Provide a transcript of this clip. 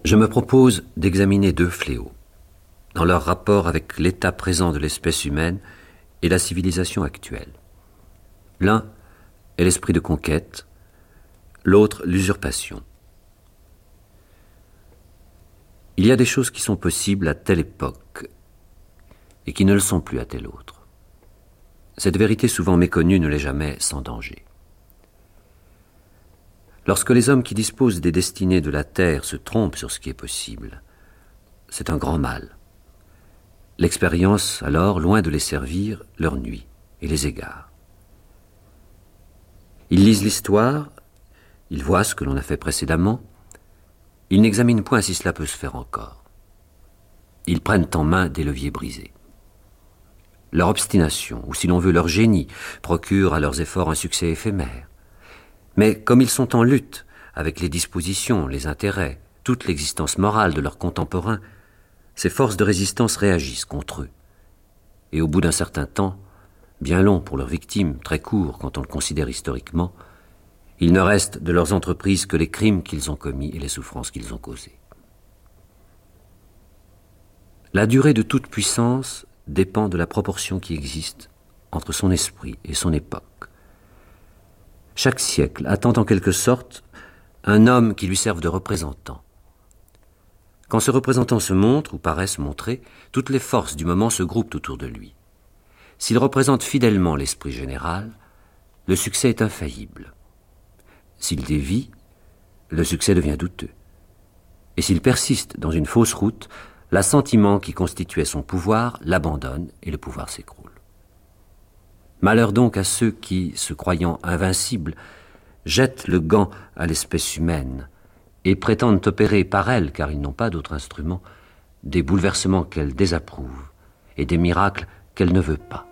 Je me propose d'examiner deux fléaux, dans leur rapport avec l'état présent de l'espèce humaine et la civilisation actuelle. L'un est l'esprit de conquête, l'autre l'usurpation. Il y a des choses qui sont possibles à telle époque et qui ne le sont plus à telle autre. Cette vérité souvent méconnue ne l'est jamais sans danger. Lorsque les hommes qui disposent des destinées de la terre se trompent sur ce qui est possible, c'est un grand mal. L'expérience, alors, loin de les servir, leur nuit et les égare. Ils lisent l'histoire, ils voient ce que l'on a fait précédemment, ils n'examinent point si cela peut se faire encore. Ils prennent en main des leviers brisés. Leur obstination, ou si l'on veut leur génie, procure à leurs efforts un succès éphémère. Mais comme ils sont en lutte avec les dispositions, les intérêts, toute l'existence morale de leurs contemporains, ces forces de résistance réagissent contre eux. Et au bout d'un certain temps, bien long pour leurs victimes, très court quand on le considère historiquement, il ne reste de leurs entreprises que les crimes qu'ils ont commis et les souffrances qu'ils ont causées. La durée de toute puissance dépend de la proportion qui existe entre son esprit et son époque. Chaque siècle attend en quelque sorte un homme qui lui serve de représentant. Quand ce représentant se montre ou paraît se montrer, toutes les forces du moment se groupent autour de lui. S'il représente fidèlement l'esprit général, le succès est infaillible. S'il dévie, le succès devient douteux. Et s'il persiste dans une fausse route, l'assentiment qui constituait son pouvoir l'abandonne et le pouvoir s'écroule. Malheur donc à ceux qui, se croyant invincibles, jettent le gant à l'espèce humaine et prétendent opérer par elle, car ils n'ont pas d'autre instrument, des bouleversements qu'elle désapprouve et des miracles qu'elle ne veut pas.